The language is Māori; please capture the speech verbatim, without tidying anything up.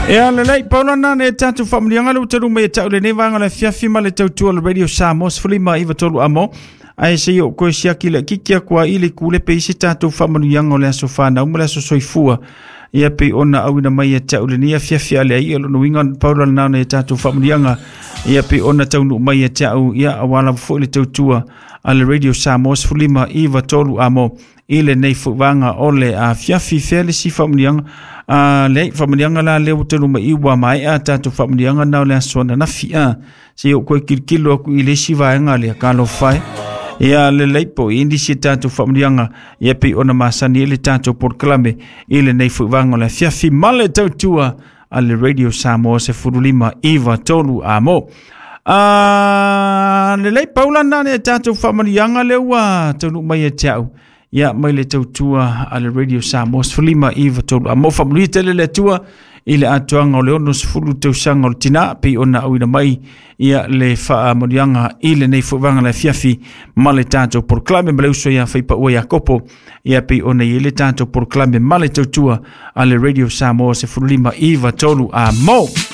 E le lei Paula na ne tatu familianga lu telu me tau le nevanga le fiafi ma le tau tu le radio Samos fulima iva tolu amo ai se yo ko sia kile kikia kwa ile kule pe isi tatu familianga le sofana umle so soifua ia pe ona awina mai tau le nia fiafi ale ai lo winga Paula na ne tatu familianga ia pe ona tau no mai tau ia awala fo le tau tua ale radio Samos fulima iva tolu amo ile nei fuwanga ole a fiafi fele si familianga a le familianga la le utelu mai wa mai a tatu familianga na le sona na fia se o ko kirkilo ku ile si vaanga le kalo fai ia le leipo indi si tatu familianga ia pe ona masani le tatu proclame ile nei fuwanga la fiafi male tautua ale radio Samos se furulima iva tolu amo a le lei Paula na ne tatu familianga le wa tolu mai tau ia mai le tautua ale radio Samos fulima iva tolu amo family tele le tua ile atuanga o le ono sfulu tausanga o tina pe ona awina mai ia le faa morianga ile nei fuwanga le fiafi male tato proclame male uso ia faipa ua ia kopo ia pe ona ile tato proclame male tautua ale radio Samos fulima iva tolu amo